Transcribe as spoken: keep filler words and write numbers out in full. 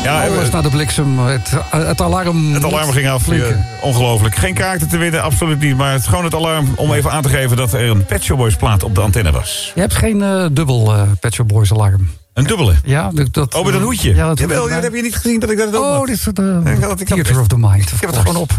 Ja, Alles naar de bliksem. Het, het alarm... Het alarm ging af. Ja, ongelooflijk. Geen kaarten te winnen, absoluut niet. Maar het is gewoon het alarm om even aan te geven dat er een Pet Shop Boys plaat op de antenne was. Je hebt geen uh, dubbel uh, Pet Shop Boys alarm. Een dubbele? Ja. Dat, oh, met een hoedje? Ja, dat Jawel, ja, dat heb je niet gezien dat ik dat ook Oh, had. dit is de ik had, ik Theater of the Mind. Ik heb het gewoon op.